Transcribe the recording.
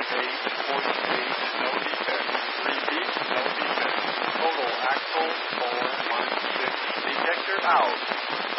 no defect. Repeat, no defect. Total axle 416. Detector out.